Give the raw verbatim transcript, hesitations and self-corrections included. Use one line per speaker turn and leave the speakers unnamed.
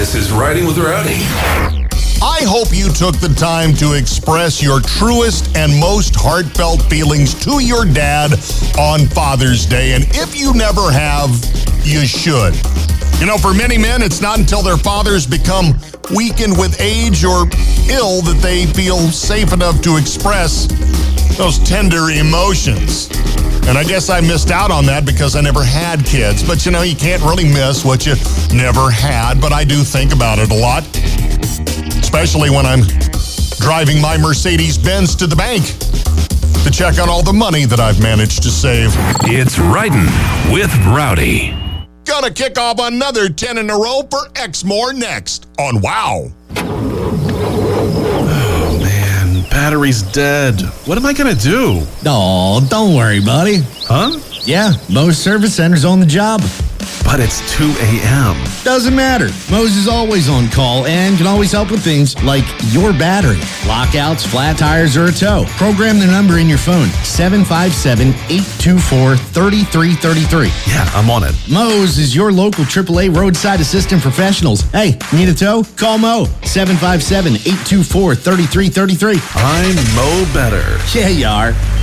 This is Riding with Rowdy.
I hope you took the time to express your truest and most heartfelt feelings to your dad on Father's Day. And if you never have, you should. You know, for many men, it's not until their fathers become weakened with age or ill that they feel safe enough to express those tender emotions. And I guess I missed out on that because I never had kids. But, you know, you can't really miss what you never had. But I do think about it a lot, especially when I'm driving my Mercedes-Benz to the bank to check on all the money that I've managed to save.
It's Riding with Rowdy.
Gonna kick off another ten in a row for Exmoor next on Wow.
Oh, man. Battery's dead. What am I gonna do?
Oh, don't worry, buddy.
Huh?
Yeah, Moe's Service Center's on the job.
But it's two a.m.
Doesn't matter. Moe's is always on call and can always help with things like your battery, lockouts, flat tires, or a tow. Program the number in your phone, seven five seven, eight two four, three three three three.
Yeah, I'm on it.
Moe's is your local triple A roadside assistant professionals. Hey, need a tow? Call Moe, seven five seven, eight two four, three three three three.
I'm Mo Better.
Yeah, you are.